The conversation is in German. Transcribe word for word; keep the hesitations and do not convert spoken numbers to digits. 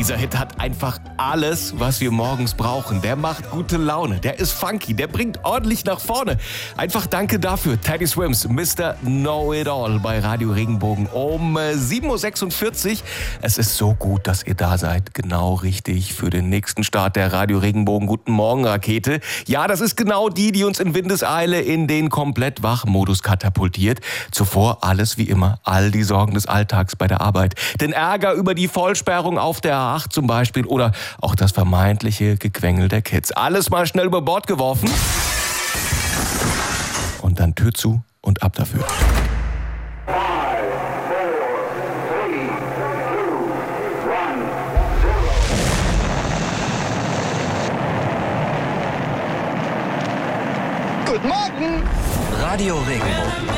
Dieser Hit hat einfach alles, was wir morgens brauchen. Der macht gute Laune, der ist funky, der bringt ordentlich nach vorne. Einfach danke dafür. Teddy Swims, Mister Know-It-All bei Radio Regenbogen um sieben Uhr sechsundvierzig. Es ist so gut, dass ihr da seid. Genau richtig für den nächsten Start der Radio Regenbogen Guten Morgen Rakete. Ja, das ist genau die, die uns in Windeseile in den komplett Wach-Modus katapultiert. Zuvor alles wie immer, all die Sorgen des Alltags bei der Arbeit. Den Ärger über die Vollsperrung auf der A acht zum Beispiel oder auch das vermeintliche Gequengel der Kids. Alles mal schnell über Bord geworfen und dann Tür zu und ab dafür. Guten Morgen! Radio Regenbogen.